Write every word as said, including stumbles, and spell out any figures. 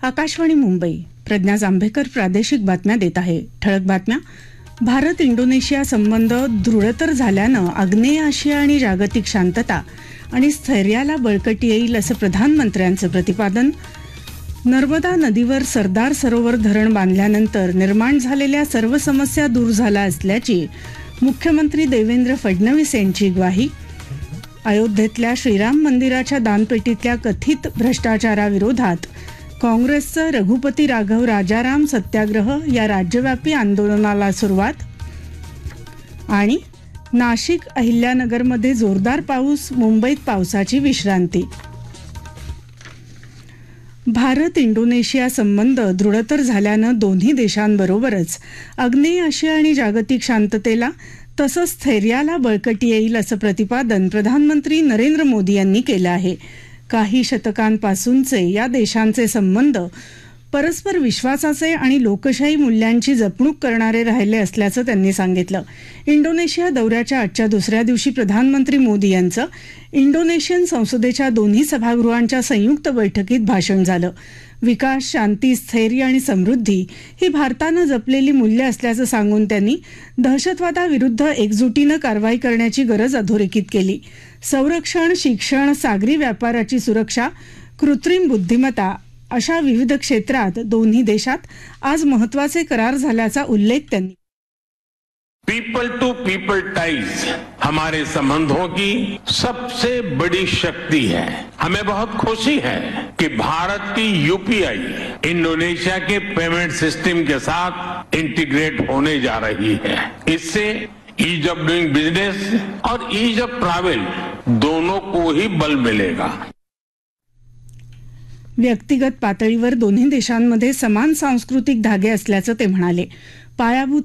आकाशवाणी मुंबई. प्रज्ञा जांभेकर प्रादेशिक बातम्या देत आहे. ठळक बातम्या. भारत इंडोनेशिया संबंध दृढतर झाल्यानं आग्नेय आशिया आणि जागतिक शांतता आणि स्थैर्याला बळकटी येईल असं प्रधानमंत्र्यांचं प्रतिपादन. नर्मदा नदीवर सरदार सरोवर धरण बांधल्यानंतर निर्माण झालेल्या सर्व समस्या दूर झाल्या असल्याची मुख्यमंत्री देवेंद्र फडणवीस यांची ग्वाही. अयोध्येतल्या श्रीराम मंदिराच्या दानपेटीतल्या कथित भ्रष्टाचाराविरोधात काँग्रेसचं रघुपती राघव राजाराम सत्याग्रह या राज्यव्यापी आंदोलनाला सुरुवात. आणि नाशिक अहिल्यानगरमध्ये जोरदार पाऊस, मुंबईत पावसाची विश्रांती. भारत इंडोनेशिया संबंध दृढतर झाल्यानं दोन्ही देशांबरोबरच आग्नेय आशिया आणि जागतिक शांततेला तसंच स्थैर्याला बळकटी येईल असं प्रतिपादन प्रधानमंत्री नरेंद्र मोदी यांनी केलं आहे. काही शतकांपासूनचे या देशांचे संबंध परस्पर विश्वासाचे आणि लोकशाही मूल्यांची जपणूक करणारे राहिले असल्याचं त्यांनी सांगितलं. इंडोनेशिया दौऱ्याच्या आजच्या दुसऱ्या दिवशी प्रधानमंत्री मोदी यांचं इंडोनेशियन संसदेच्या दोन्ही सभागृहांच्या संयुक्त बैठकीत भाषण झालं. विकास, शांती, स्थैर्य आणि समृद्धी ही भारतानं जपलेली मूल्य असल्याचं सांगून त्यांनी दहशतवादाविरुद्ध एकजुटीनं कारवाई करण्याची गरज अधोरेखित केली. संरक्षण, शिक्षण, सागरी व्यापाराची सुरक्षा, कृत्रिम बुद्धिमत्ता अशा विविध क्षेत्रात दोन्ही देशात आज महत्वाचे करार झाल्याचा उल्लेख त्यांनी. पीपल टू पीपल टाइज हमारे संबंधों की सबसे बड़ी शक्ति है. हमें बहुत खुशी है कि भारत की यूपीआई इंडोनेशिया के पेमेंट सिस्टम के साथ इंटीग्रेट होने जा रही है. इससे ईज ऑफ डूइंग बिजनेस और ईज ऑफ ट्रैवल दोनों को ही बल मिलेगा. व्यक्तिगत पातळीवर दोन्ही देशांमध्ये समान सांस्कृतिक धागे असल्याचं ते म्हणाले. पायाभूत